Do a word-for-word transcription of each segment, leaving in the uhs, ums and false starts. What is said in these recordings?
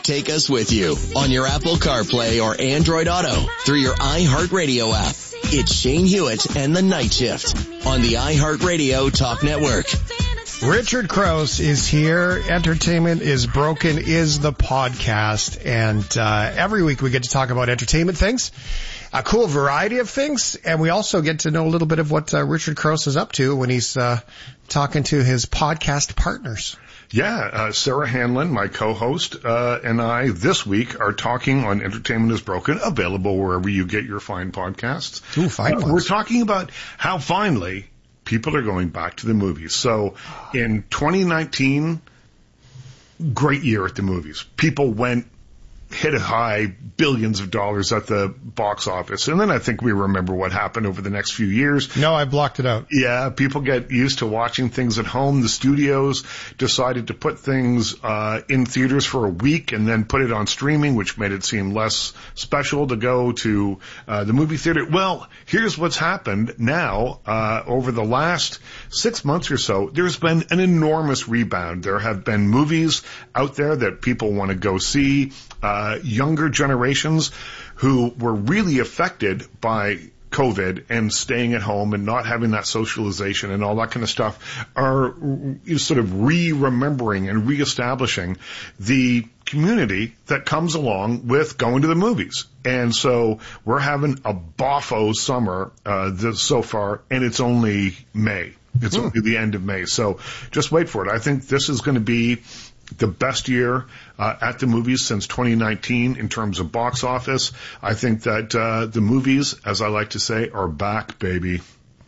take us with you on your Apple CarPlay or Android Auto through your iHeartRadio app. It's Shane Hewitt and the Night Shift on the iHeartRadio Talk Network. Richard Crouse is here. Entertainment is Broken is the podcast. And uh every week we get to talk about entertainment things, a cool variety of things, and we also get to know a little bit of what uh, Richard Crouse is up to when he's uh talking to his podcast partners. Yeah, uh, Sarah Hanlon, my co-host, uh, and I this week are talking on Entertainment is Broken, available wherever you get your fine podcasts. Ooh, fine uh, ones. We're talking about how finally people are going back to the movies. So in twenty nineteen, great year at the movies. People went, hit a high, billions of dollars at the box office. And then I think we remember what happened over the next few years. No, I blocked it out. Yeah, people get used to watching things at home. The studios decided to put things uh in theaters for a week and then put it on streaming, which made it seem less special to go to uh the movie theater. Well, here's what's happened now. Uh over the last six months or so, there's been an enormous rebound. There have been movies out there that people want to go see. Uh, younger generations who were really affected by COVID and staying at home and not having that socialization and all that kind of stuff are sort of re-remembering and re-establishing the community that comes along with going to the movies. And so we're having a boffo summer uh, this, so far, and it's only May. It's mm. only the end of May. So just wait for it. I think this is going to be the best year uh, at the movies since twenty nineteen in terms of box office. I think that uh, the movies, as I like to say, are back, baby.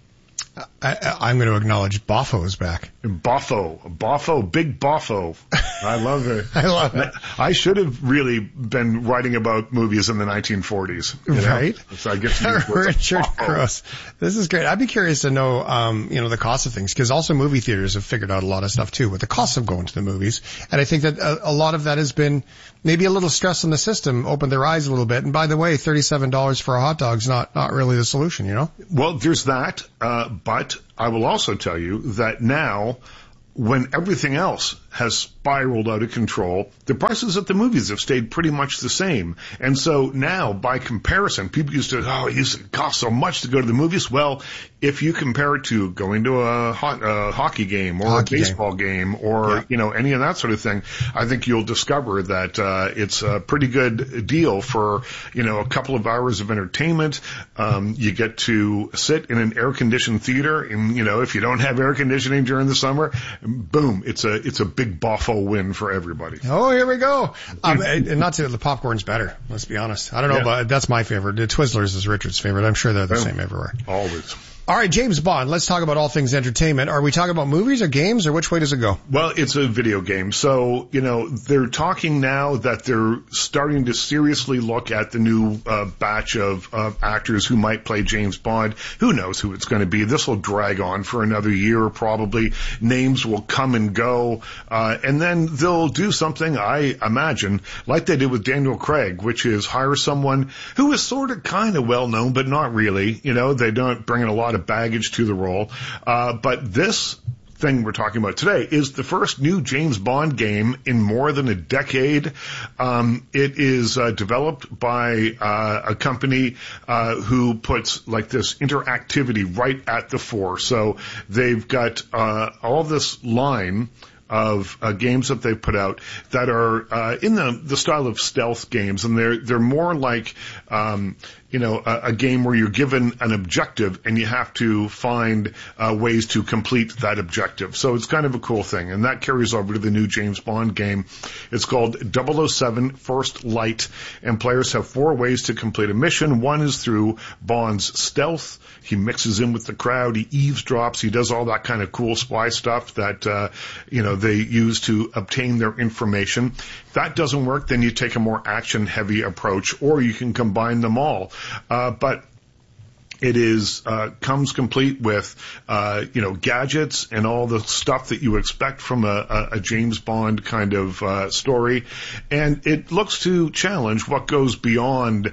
I, I'm going to acknowledge Boffo is back. Boffo. Boffo. Big Boffo. I love it. I love it. I should have really been writing about movies in the nineteen forties. You know? Right. So I get to use Richard Boffo. Crouse. This is great. I'd be curious to know, um, you know, the cost of things, because also movie theaters have figured out a lot of stuff too with the cost of going to the movies. And I think that a, a lot of that has been maybe a little stress on the system, opened their eyes a little bit. And by the way, thirty-seven dollars for a hot dog is not, not really the solution, you know? Well, there's that, uh, but I will also tell you that now, when everything else has spiraled out of control, the prices at the movies have stayed pretty much the same. And so now, by comparison, people used to, oh, it used to cost so much to go to the movies. Well, if you compare it to going to a, ho- a hockey game or hockey a baseball game, game or, yeah. you know, any of that sort of thing, I think you'll discover that uh, it's a pretty good deal for, you know, a couple of hours of entertainment. Um, you get to sit in an air-conditioned theater, and, you know, if you don't have air conditioning during the summer, boom, it's a it's a big boffo win for everybody. Oh, here we go. Um, and not to the popcorn's better. Let's be honest. I don't know, Yeah. but that's my favorite. The Twizzlers is Richard's favorite. I'm sure they're the Boom. same everywhere. Always. All right, James Bond. Let's talk about all things entertainment. Are we talking about movies or games, or which way does it go? Well, it's a video game. So, you know, they're talking now that they're starting to seriously look at the new uh, batch of uh, actors who might play James Bond. Who knows who it's going to be? This will drag on for another year, probably. Names will come and go. Uh, and then they'll do something, I imagine, like they did with Daniel Craig, which is hire someone who is sort of kind of well known, but not really. You know, they don't bring in a lot of baggage to the role. Uh, but this thing we're talking about today is the first new James Bond game in more than a decade. Um, it is uh, developed by uh, a company uh, who puts like this interactivity right at the fore. So they've got uh, all this line of uh, games that they've put out that are uh, in the the style of stealth games, and they're they're more like um, you know a, a game where you're given an objective and you have to find uh, ways to complete that objective. So it's kind of a cool thing, and that carries over to the new James Bond game. It's called double oh seven First Light, and players have four ways to complete a mission. One is through Bond's stealth. He mixes in with the crowd. He eavesdrops. He does all that kind of cool spy stuff that uh, you know they use to obtain their information. If that doesn't work, then you take a more action-heavy approach, or you can combine them all. Uh, but it is uh, comes complete with uh, you know gadgets and all the stuff that you expect from a, a, a James Bond kind of uh, story, and it looks to challenge what goes beyond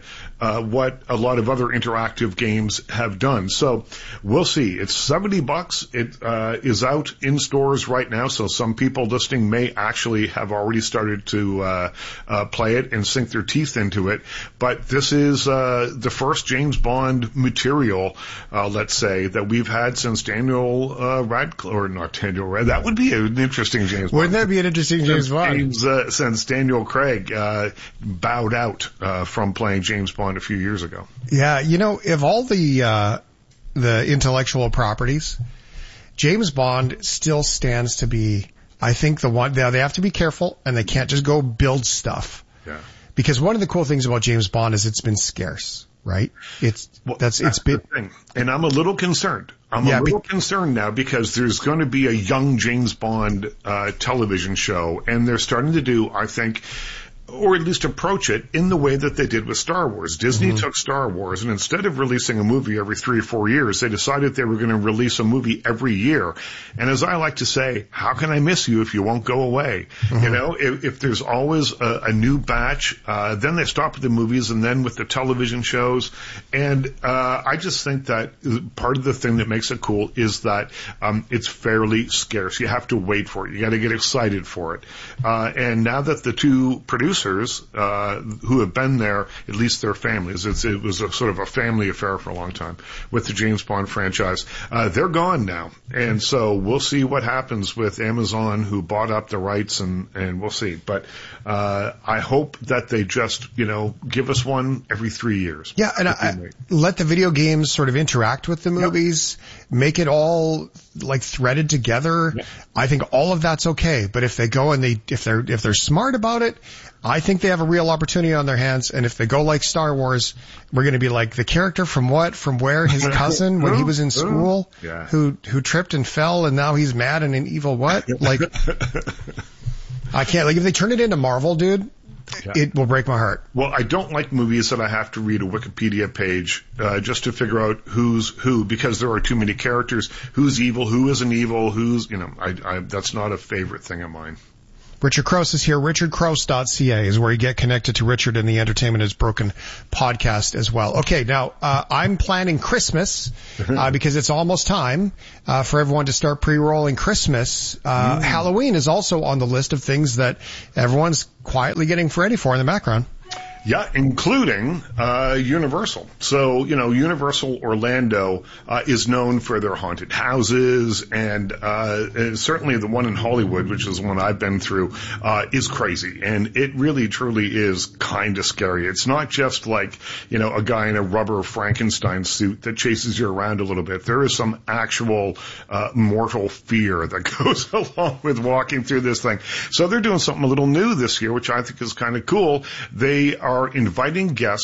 uh, what a lot of other interactive games have done. So we'll see. It's seventy bucks. It uh, is out in stores right now, so some people listening may actually have already started to uh, uh, play it and sink their teeth into it. But this is uh, the first James Bond material, uh, let's say, that we've had since Daniel uh, Radcliffe, or not Daniel Radcliffe. That would be an interesting James Bond. Wouldn't that be an interesting James Bond? James, uh, since Daniel Craig uh, bowed out uh, from playing James Bond a few years ago. Yeah, you know, of all the uh, the intellectual properties, James Bond still stands to be, I think, the one. They have to be careful, and they can't just go build stuff. Yeah. Because one of the cool things about James Bond is it's been scarce, right? It's well, that's, that's it's been. The thing. And I'm a little concerned. I'm yeah, a little be- concerned now because there's going to be a young James Bond uh, television show, and they're starting to do, I think, or at least approach it in the way that they did with Star Wars. Disney mm-hmm. took Star Wars, and instead of releasing a movie every three or four years, they decided they were going to release a movie every year. And as I like to say, how can I miss you if you won't go away? Mm-hmm. You know, if, if there's always a, a new batch, uh, then they stop with the movies and then with the television shows. And uh, I just think that part of the thing that makes it cool is that um, it's fairly scarce. You have to wait for it. You got to get excited for it. Uh, and now that the two producers Uh, who have been there, at least their families. It's, it was a sort of a family affair for a long time with the James Bond franchise. Uh, they're gone now. And so we'll see what happens with Amazon, who bought up the rights, and, and we'll see. But uh, I hope that they just, you know, give us one every three years. Yeah, and I, let the video games sort of interact with the movies, yep. Make it all like threaded together. Yep. I think all of that's okay. But if they go and they, if they're, if they're smart about it, I think they have a real opportunity on their hands. And if they go like Star Wars, we're going to be like the character from what, from where, his cousin when he was in school, yeah. who who tripped and fell and now he's mad and an evil what? Like, I can't, like if they turn it into Marvel, dude, yeah. It will break my heart. Well, I don't like movies that I have to read a Wikipedia page uh, just to figure out who's who, because there are too many characters. Who's evil? Who isn't evil? Who's, you know, I, I, that's not a favorite thing of mine. Richard Crouse is here. richard crouse dot c a is where you get connected to Richard and the Entertainment is Broken podcast as well. Okay, now uh, I'm planning Christmas uh, because it's almost time uh, for everyone to start pre-rolling Christmas. Uh, mm. Halloween is also on the list of things that everyone's quietly getting ready for in the background. Yeah, including uh Universal. So, you know, Universal Orlando uh, is known for their haunted houses, and uh certainly the one in Hollywood, which is the one I've been through, uh is crazy. And it really, truly is kind of scary. It's not just like, you know, a guy in a rubber Frankenstein suit that chases you around a little bit. There is some actual uh mortal fear that goes along with walking through this thing. So they're doing something a little new this year, which I think is kind of cool. They are are inviting guests